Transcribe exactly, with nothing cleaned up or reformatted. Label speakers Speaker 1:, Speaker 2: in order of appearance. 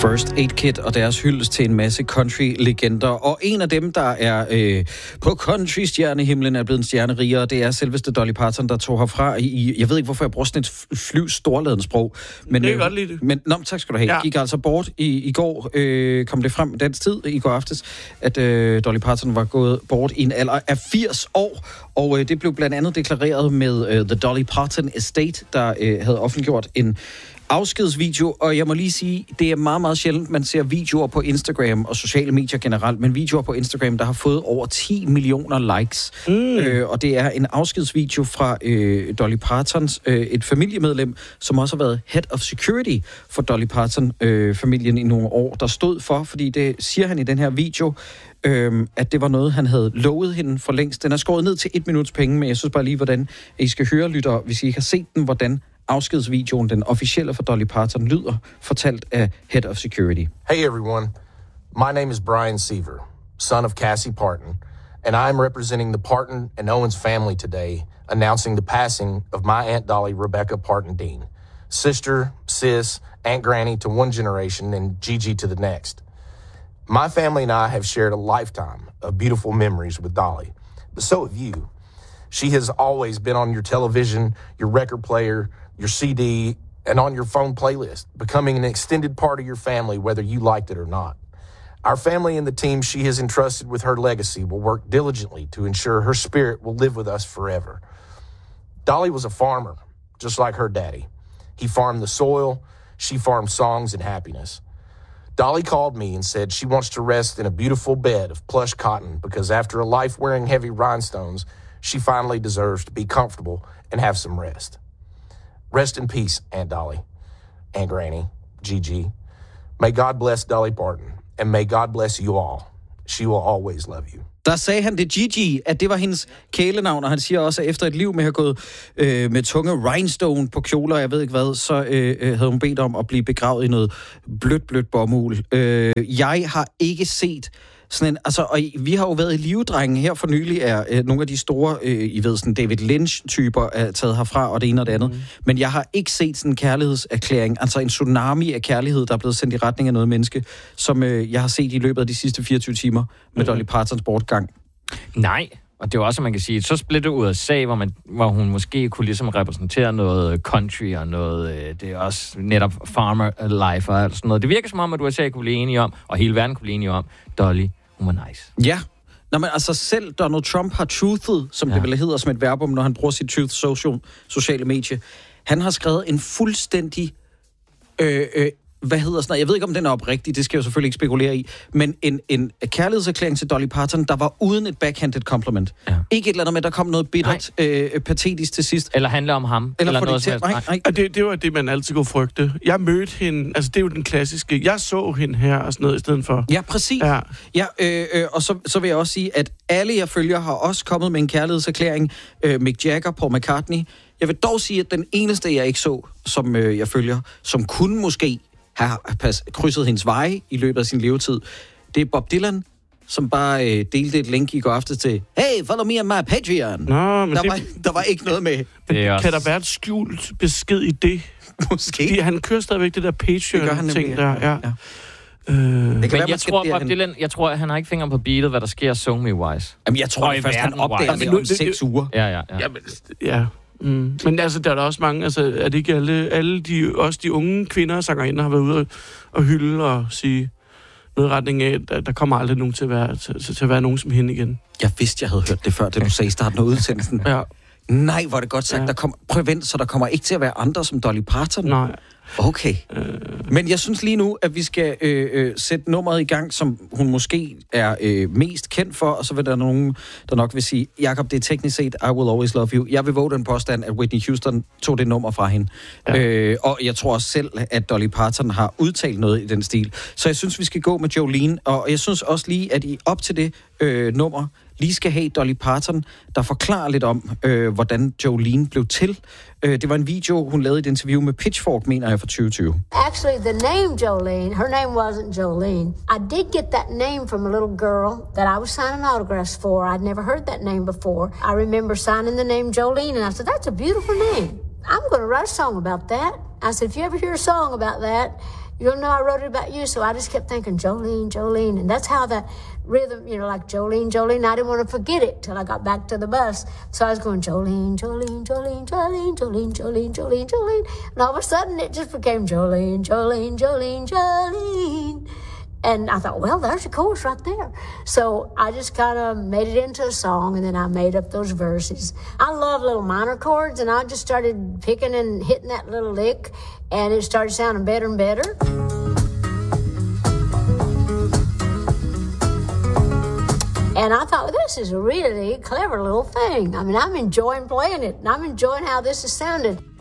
Speaker 1: First Aid Kit og deres hyldest til en masse country-legender. Og en af dem, der er øh, på country-stjernehimlen, er blevet en stjerne rigere, det er selveste Dolly Parton, der tog herfra i... Jeg ved ikke, hvorfor jeg bruger sådan et flyvs storladens sprog. Men,
Speaker 2: det er godt lide det.
Speaker 1: Men, nå, tak skal du have.
Speaker 2: Ja.
Speaker 1: Gik altså bort i, i går, øh, kom det frem dansk tid, i går aftes, at øh, Dolly Parton var gået bort i en alder af firs år. Og øh, det blev blandt andet deklareret med øh, The Dolly Parton Estate, der øh, havde offentliggjort en afskedsvideo, og jeg må lige sige, det er meget, meget sjældent, man ser videoer på Instagram og sociale medier generelt, men videoer på Instagram, der har fået over ti millioner likes. Mm. Øh, og det er en afskedsvideo fra øh, Dolly Partons, øh, et familiemedlem, som også har været head of security for Dolly Parton-familien øh, i nogle år, der stod for, fordi det siger han i den her video, øh, at det var noget, han havde lovet hende for længst. Den er skåret ned til et minuts penge, men jeg synes bare lige, hvordan I skal høre, lytter, hvis I ikke har set den, hvordan afskedsvideoen, den officielle for Dolly Parton, lyder, fortalt af Head of Security.
Speaker 3: Hey everyone, my name is Brian Seaver, son of Cassie Parton, and I am representing the Parton and Owens family today, announcing the passing of my Aunt Dolly Rebecca Parton Dean, sister, sis, Aunt Granny to one generation and Gigi to the next. My family and I have shared a lifetime of beautiful memories with Dolly, but so have you. She has always been on your television, your record player, your C D, and on your phone playlist, becoming an extended part of your family, whether you liked it or not. Our family and the team she has entrusted with her legacy will work diligently to ensure her spirit will live with us forever. Dolly was a farmer, just like her daddy. He farmed the soil, she farmed songs and happiness. Dolly called me and said she wants to rest in a beautiful bed of plush cotton because after a life wearing heavy rhinestones, she finally deserves to be comfortable and have some rest. Rest in peace, Aunt Dolly, Aunt Granny, Gigi. May God bless Dolly Parton, and may God bless you all. She will always love you.
Speaker 1: Der sagde han det Gigi, at det var hendes kælenavn, og han siger også, at efter et liv med at have gået øh, med tunge rhinestone på kjoler, jeg ved ikke hvad, så øh, havde hun bedt om at blive begravet i noget blødt, blødt bomuld. Øh, jeg har ikke set sådan en, altså, og vi har jo været i livedrenge her for nylig, er øh, nogle af de store, øh, I ved, sådan David Lynch-typer er taget herfra, og det ene og det andet. Mm. Men jeg har ikke set sådan en kærlighedserklæring, altså en tsunami af kærlighed, der er blevet sendt i retning af noget menneske, som øh, jeg har set i løbet af de sidste fireogtyve timer med mm. Dolly Partons bortgang.
Speaker 4: Nej, og det er også, man kan sige, så splitter U S A, hvor, man, hvor hun måske kunne ligesom repræsentere noget country og noget, øh, det er også netop farmer life og sådan noget. Det virker som om, at U S A kunne blive enige om, og hele verden kunne blive enige om, Dolly, hun var nice.
Speaker 1: Ja. Nå, men altså selv Donald Trump har truthet, som ja. det vel hedder som et verbum, når han bruger sit truth social, sociale medie. Han har skrevet en fuldstændig øh, øh, hvad hedder sådan noget? Jeg ved ikke, om den er oprigtig, det skal jeg jo selvfølgelig ikke spekulere i, men en, en kærlighedserklæring til Dolly Parton, der var uden et backhanded compliment. Ja. Ikke et eller andet med, der kom noget bittert, øh, patetisk til sidst.
Speaker 4: Eller handler om ham.
Speaker 1: Eller, eller
Speaker 4: noget
Speaker 1: til, nej, nej.
Speaker 2: Det, det var det, man altid kunne frygte. Jeg mødte hende, altså det er jo den klassiske, jeg så hende her og sådan noget i stedet for.
Speaker 1: Ja, præcis. Ja. Ja, øh, øh, og så, så vil jeg også sige, at alle jeg følger har også kommet med en kærlighedserklæring. Øh, Mick Jagger, Paul McCartney. Jeg vil dog sige, at den eneste, jeg ikke så, som øh, jeg følger, som kunne måske har pas, krydset hendes veje i løbet af sin levetid, det er Bob Dylan, som bare øh, delte et link i går aftes til, hey, follow me on my Patreon.
Speaker 2: Nå, men
Speaker 1: der,
Speaker 2: det...
Speaker 1: var, der var ikke noget med.
Speaker 2: Det også... Kan der være et skjult besked i det?
Speaker 1: Måske.
Speaker 2: Fordi han kører stadigvæk det der Patreon-ting der. Ja. Ja.
Speaker 1: Øh,
Speaker 4: men være, jeg tror, Bob Dylan, jeg tror, han har ikke fingeren på beatet, hvad der sker song me wise.
Speaker 1: Jamen, jeg tror, at først han opdager det om seks uger.
Speaker 4: Ja, ja, ja.
Speaker 2: Ja, men, ja. Mm. Men altså, der er der også mange, altså, er det ikke alle, alle de, også de unge kvinder og sangerinder har været ude og, og hylde og sige noget i retning af, at der kommer aldrig nogen til at være, til, til at være nogen som hende igen.
Speaker 1: Jeg vidste, jeg havde hørt det før, det du sagde i starten af udsendelsen.
Speaker 2: Ja.
Speaker 1: Nej, hvor er det godt sagt. Ja. Der kommer, prøv vent, så der kommer ikke til at være andre som Dolly Parton.
Speaker 2: Nej.
Speaker 1: Okay.
Speaker 2: Øh...
Speaker 1: Men jeg synes lige nu, at vi skal øh, øh, sætte nummeret i gang, som hun måske er øh, mest kendt for, og så vil der nogen, der nok vil sige, Jakob, det er teknisk set I Will Always Love You. Jeg vil våge den påstand, at Whitney Houston tog det nummer fra hende. Ja. Øh, og jeg tror også selv, at Dolly Parton har udtalt noget i den stil. Så jeg synes, vi skal gå med Jolene, og jeg synes også lige, at I op til det øh, nummer lige skal have Dolly Parton, der forklarer lidt om, øh, hvordan Jolene blev til. Øh, det var en video, hun lavede i et interview med Pitchfork, mener jeg, fra tyve tyve.
Speaker 5: Actually, the name Jolene, her name wasn't Jolene. I did get that name from a little girl that I was signing autographs for. I'd never heard that name before. I remember signing the name Jolene, and I said, that's a beautiful name. I'm going to write a song about that. I said, if you ever hear a song about that, You don't know I wrote it about you, so I just kept thinking Jolene, Jolene, and that's how that rhythm, you know, like Jolene, Jolene. I didn't want to forget it till I got back to the bus, so I was going Jolene, Jolene, Jolene, Jolene, Jolene, Jolene, Jolene, Jolene, and all of a sudden it just became Jolene, Jolene, Jolene, Jolene. And I thought, well, there's the chorus right there. So I just kind of made it into a song, and then I made up those verses. I love little minor chords, and I just started picking and hitting that little lick, and it started sounding better and better. And I thought, well, this is a really clever little thing. I mean, I'm enjoying playing it, and I'm enjoying how this has sounded.